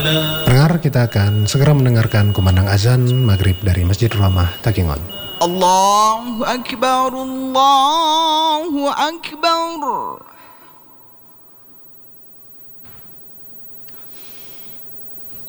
Pendengar, kita akan segera mendengarkan kumandang azan maghrib dari Masjid Rahmah Takengon. Allahu Akbar, Allahu Akbar.